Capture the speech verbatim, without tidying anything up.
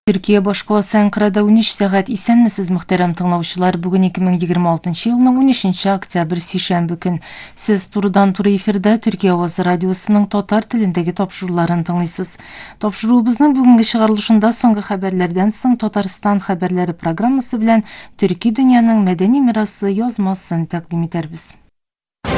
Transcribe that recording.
Türkiye Boş Kalası Ankara'da on üç saat isenmisiz muhterem tыңлаучылар. Бүгін эки миң жыйырма алтынчы елның он үшүнчү октябрь сейшембі күн. Сіз турыдан туры эфирде Türkiye Ovozi радиосының татар тіліндегі топшыруларын тыңлайсыз. Топшыруыбызның бүгінгі шығарылышында соңғы хәбәрләрдән соң Татарстан хәбәрләре программасы белән Төрки дөньяның мәдәни мирасы язмасын тәкъдим итәрбез.